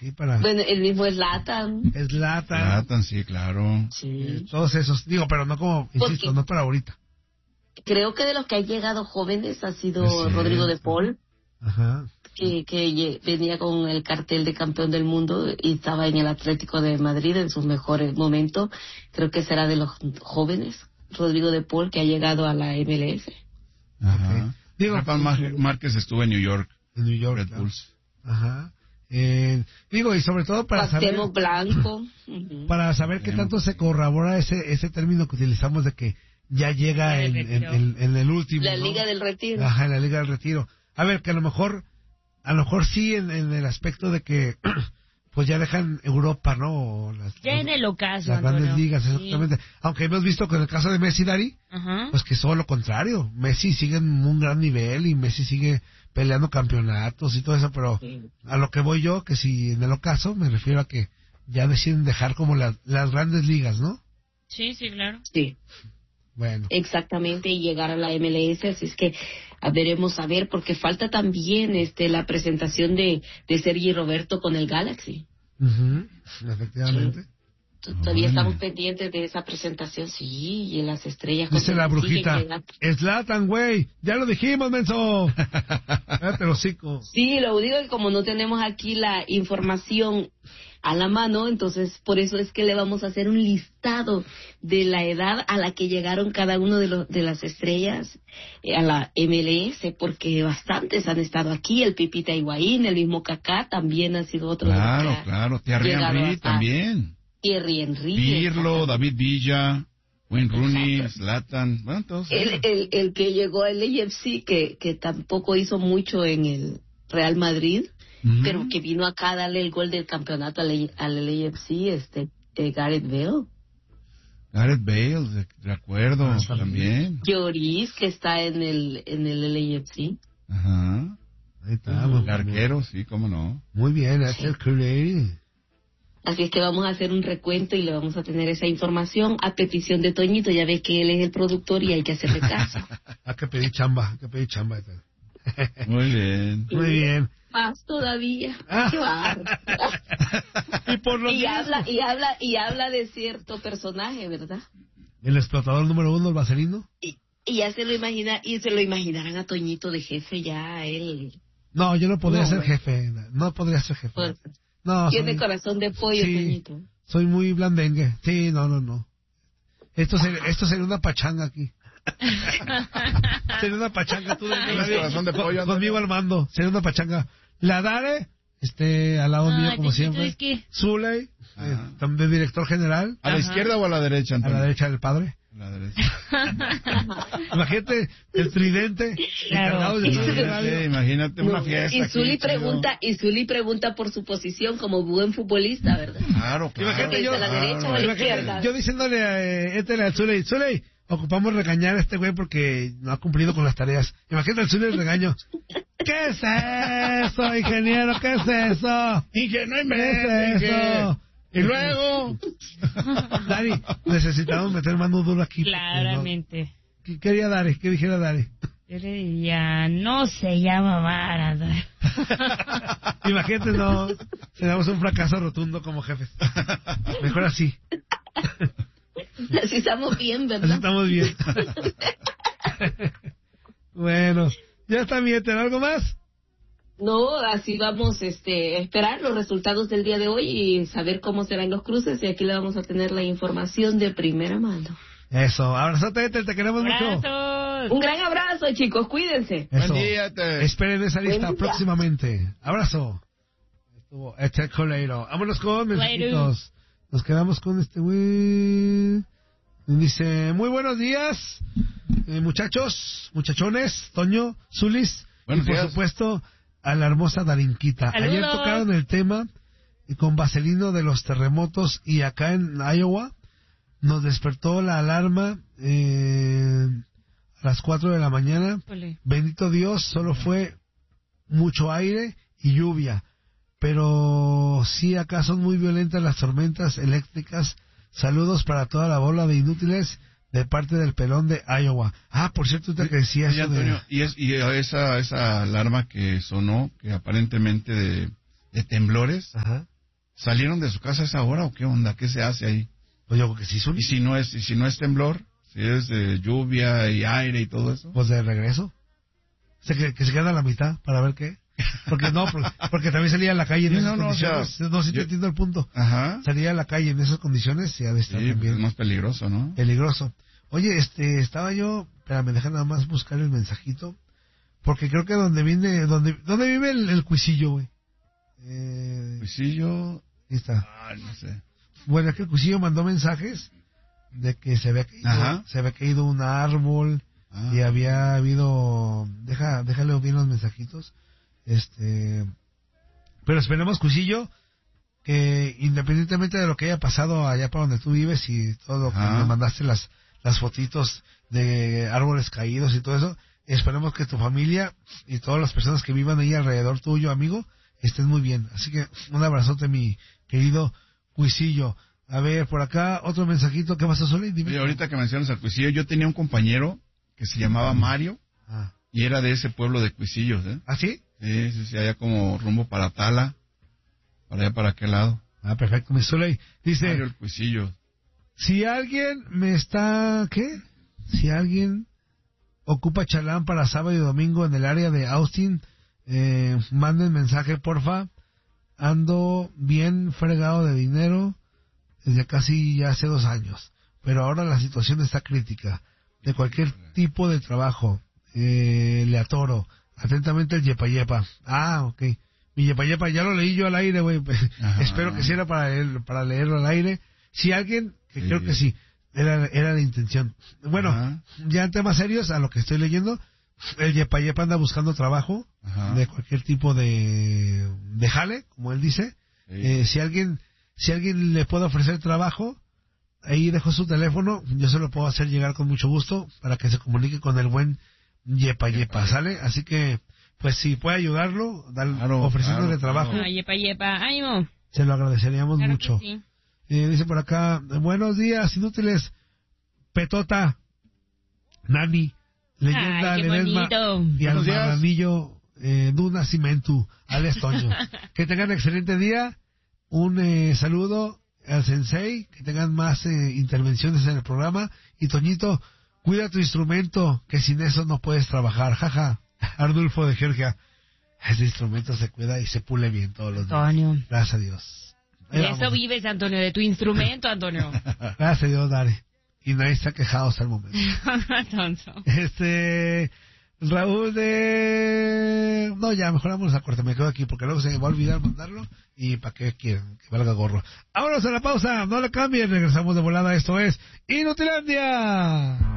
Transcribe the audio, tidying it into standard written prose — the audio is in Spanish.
aquí para... Bueno, el mismo Zlatan. Zlatan, sí, claro. Sí. Todos esos, digo, pero no como, insisto, no para ahorita. Creo que de los que han llegado jóvenes ha sido Rodrigo de Paul. Ajá. Que venía con el cartel de campeón del mundo y estaba en el Atlético de Madrid en sus mejores momentos. Creo que será de los jóvenes, Rodrigo de Paul, que ha llegado a la MLS. Ajá. Okay. Digo, Rafael Márquez estuvo en New York. En New York, Red Bulls. Ajá. Digo, y sobre todo para saber... Blanco. Para saber qué tanto se corrobora ese término que utilizamos de que ya llega en el último, La ¿no? Liga del Retiro. Ajá, en la Liga del Retiro. A ver, que a lo mejor sí en el aspecto de que pues ya dejan Europa, ¿no? Ya en el ocaso, las grandes Antonio. ligas, exactamente. Sí. Aunque hemos visto con el caso de Messi, Dari, pues que es todo lo contrario. Messi sigue en un gran nivel y Messi sigue peleando campeonatos y todo eso, pero a lo que voy yo, que si en el ocaso me refiero a que ya deciden dejar como las grandes ligas, ¿no? Sí, claro. Sí. Bueno. Exactamente, y llegar a la MLS, así es que veremos a ver, porque falta también la presentación de Sergi Roberto con el Galaxy. Efectivamente. Sí. Todavía estamos pendientes de esa presentación, sí, y en las estrellas. Dice la brujita, Zlatan, güey, ya lo dijimos, menso. Pero sí, lo digo que como no tenemos aquí la información a la mano, entonces por eso es que le vamos a hacer un listado de la edad a la que llegaron cada uno de las estrellas a la MLS, porque bastantes han estado aquí, el Pipita Higuaín, el mismo Kaká también ha sido otro. Claro, Thierry Henry también. Thierry Henry. Pirlo, David Villa, Wayne Rooney, Zlatan, bueno, todos. El que llegó al LAFC, que tampoco hizo mucho en el Real Madrid, pero que vino acá a darle el gol del campeonato al LAFC, Gareth Bale. Gareth Bale, de acuerdo, también. Lloris, que está en el LAFC. Ajá. Ahí está. El arquero, sí, cómo no. Muy bien, sí. Así es que vamos a hacer un recuento y le vamos a tener esa información a petición de Toñito. Ya ve que él es el productor y hay que hacerle caso. Hay que pedir chamba. Muy bien. Muy bien. Más todavía. y habla de cierto personaje, ¿verdad? El explotador número 1, el vaselino. Y ya se lo imaginarán a Toñito de jefe ya a él. No, yo no podría ser jefe. No podría ser jefe. Pues, no, tiene corazón de pollo, sí, Toñito. Soy muy blandengue. Sí, no. Esto sería una pachanga aquí. Sería una pachanga. Tú corazón de pollo. Conmigo al mando. Sería una pachanga. La Dare, al lado mío como siempre. Es que... Zuley, también director general. ¿A la izquierda o a la derecha, Antonio? A la derecha del padre. La derecha. Imagínate el tridente. Claro. Imagínate una fiesta. Y Zuli pregunta por su posición como buen futbolista, ¿verdad? Claro. Imagínate yo, ¿a la derecha o a la izquierda? Yo diciéndole a Zuley, ocupamos regañar a este güey porque no ha cumplido con las tareas. Imagínate el Zuley el regaño. ¿Qué es eso, ingeniero? ¿Qué es eso? Ingeniero, ¿qué es eso? Y luego, Dari, necesitamos meter mano duro aquí. Claramente. ¿Qué quería Dari? ¿Qué dijera Dari? Yo le diría, no se llama Maradona. Imagínate, no, seríamos un fracaso rotundo como jefes. Mejor así. Así estamos bien, ¿verdad? Así estamos bien. Bueno, ya está, mi Éter, ¿algo más? No, así vamos a esperar los resultados del día de hoy y saber cómo serán los cruces, y aquí le vamos a tener la información de primera mano. Eso, abrazote, Éter, te queremos mucho. Un gran abrazo, chicos, cuídense. Eso. Buen día, Éter. Esperen esa lista próximamente. Abrazo. Estuvo Éter Coleiro. Vámonos con mensajitos. Nos quedamos con este güey. Dice, muy buenos días, muchachones, Toño, Zulis, buenos y por días. Supuesto a la hermosa Darinquita. ¡Saludos! Ayer tocaron el tema con Vaselino de los terremotos y acá en Iowa nos despertó la alarma a las 4 de la mañana. Ole. Bendito Dios, solo fue mucho aire y lluvia. Pero sí, acá son muy violentas las tormentas eléctricas. Saludos para toda la bola de inútiles de parte del pelón de Iowa. Por cierto, te decía eso Antonio, de... esa alarma que sonó, que aparentemente de temblores, Ajá. ¿Salieron de su casa a esa hora o qué onda? ¿Qué se hace ahí? Pues yo creo que sí, Zuli. ¿Y si no es temblor? ¿Si es de lluvia y aire y todo eso? Pues de regreso. O sea, que se queda a la mitad para ver qué. Porque no, porque también salía a la calle en Sí, esas no, condiciones. o sea, No, sí te entiendo el punto. Ajá. Salía a la calle en esas condiciones y ha de estar Sí, también es más peligroso, ¿no? peligroso. Oye, estaba yo, espérame, deja nada más buscar el mensajito. Porque creo que donde vive el cuisillo, güey. Cuisillo. Ahí está. Ay, no sé. Bueno, es que el cuisillo mandó mensajes de que se había caído un árbol y había habido, déjale bien los mensajitos. Pero esperemos, cuisillo, que independientemente de lo que haya pasado allá para donde tú vives y todo lo que me mandaste las fotitos de árboles caídos y todo eso, esperemos que tu familia y todas las personas que vivan ahí alrededor tuyo, amigo, estén muy bien. Así que un abrazote, mi querido cuisillo. A ver, por acá, otro mensajito. ¿Qué pasó, Soli? Dime. Oye, ahorita que mencionas al Cuisillo, yo tenía un compañero que se llamaba Mario y era de ese pueblo de Cuisillos, ¿eh? ¿Ah, sí? Sí, allá como rumbo para Tala, para allá para aquel lado. Ah, perfecto, mi Soli. Dice, Mario el Cuisillo. si alguien Si alguien ocupa chalán para sábado y domingo en el área de Austin, manden mensaje, porfa. Ando bien fregado de dinero desde casi ya hace 2 años, pero ahora la situación está crítica. De cualquier tipo de trabajo, le atoro. Atentamente el Yepa Yepa. Ah, ok. Mi Yepa Yepa ya lo leí yo al aire, güey. Espero que sí era para leerlo al aire. Si alguien, que sí, creo que sí, era la intención. Bueno, ya en temas serios, a lo que estoy leyendo, el Yepa Yepa anda buscando trabajo de cualquier tipo de jale, como él dice. Sí. Si alguien le puede ofrecer trabajo, ahí dejo su teléfono, yo se lo puedo hacer llegar con mucho gusto para que se comunique con el buen Yepa Yepa, ¿sale? Así que, pues si puede ayudarlo, ofreciéndole trabajo. Yepa Yepa, ánimo. Se lo agradeceríamos mucho. Sí. Dice por acá, buenos días, Petota, Nani, Leyenda Ledesma y al marranillo Duna Cimentu, alias Toño. Que tengan excelente día, un saludo al Sensei, que tengan más intervenciones en el programa, y Toñito, cuida tu instrumento, que sin eso no puedes trabajar, jaja. Arnulfo de Georgia, ese instrumento se cuida y se pule bien todos los días. Antonio. Gracias a Dios. De eso vives, Antonio, de tu instrumento, Antonio. Gracias a Dios, Dare. Y nadie se ha quejado hasta el momento. Raúl de... No, ya, mejor vamos a corte, me quedo aquí, porque luego se me va a olvidar mandarlo, y para qué quieren, que valga gorro. Vámonos a la pausa, no le cambien, regresamos de volada, esto es Inutilandia.